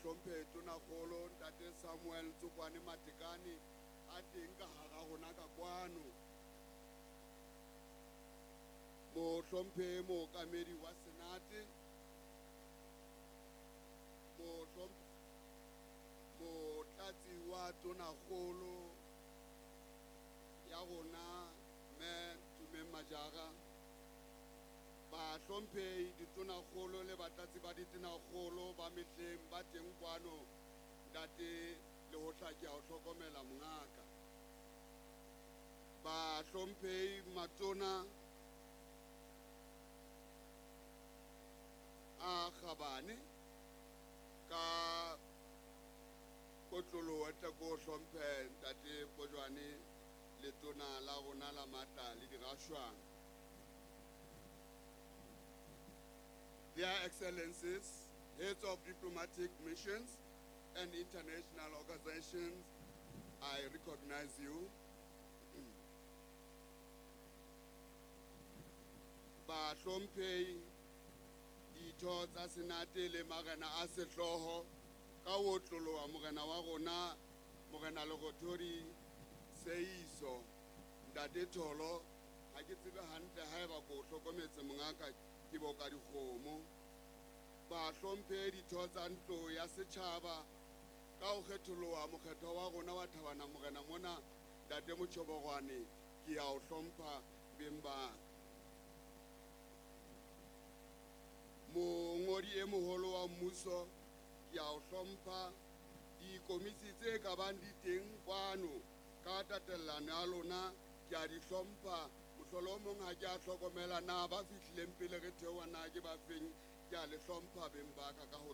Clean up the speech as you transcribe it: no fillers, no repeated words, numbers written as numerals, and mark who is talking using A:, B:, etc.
A: hlomphe tona kgolo ntate Samuel Tsokwane Matekane a teng ka hara rona ka kwano. Mo hlomphe mookamedi wa senate, mo hlomphe motlatsi wa tona kgolo ya rona me Tume Majara, ba hlomphehi ditona kgolo le batlatsi ba ditona kgolo ba mehleng ba teng kwano ntate le ho hlaki a ho hlokomela mongaka. Ba hlomphehi matona a Khabane ka kotlolo eta ko hlomphe ntate Pojwane le tona la rona la matla le dirashwana. Their Excellencies, heads of diplomatic missions and international organizations, I recognize you. Ba hlomphehi ditho tsa senate le marena a sehloho ka ho tloloha morena wa rona Morena Lerothodi Seiso ntate Tholo ha ke tsebe hantle haeba ko hlokometse mongaka ke boka dikgomo. Ba hlomphehi ditho tsa ntlo ya setjhaba ka ho kgetholoha mokgetho wa rona wa Thabana morena mona ntate Motjhoborwane ke a o hlompha beng ba. Mongodi e moholo wa mmuso ke a o hlompha. Dikomisi tse ka bang di teng kwano ka tatellano ya lona ke a di hlompha. Mohlolo o mong ha ke a hlokomela na ba fihlileng pele re theoha na ke ba feng, ke a le hlompha beng ba ka ho